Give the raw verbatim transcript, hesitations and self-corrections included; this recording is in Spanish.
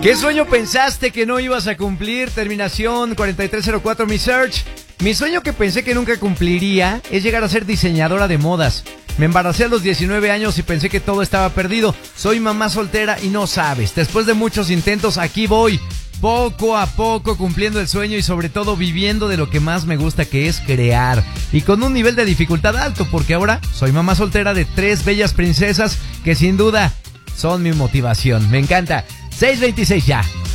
¿Qué sueño pensaste que no ibas a cumplir? Terminación cuarenta y tres cero cuatro, mi search. Mi sueño que pensé que nunca cumpliría es llegar a ser diseñadora de modas. Me embaracé a los diecinueve años y pensé que todo estaba perdido. Soy mamá soltera y no sabes. Después de muchos intentos, aquí voy. Poco a poco cumpliendo el sueño y sobre todo viviendo de lo que más me gusta, que es crear. Y con un nivel de dificultad alto, porque ahora soy mamá soltera de tres bellas princesas que sin duda son mi motivación. Me encanta. seis veintiséis ya.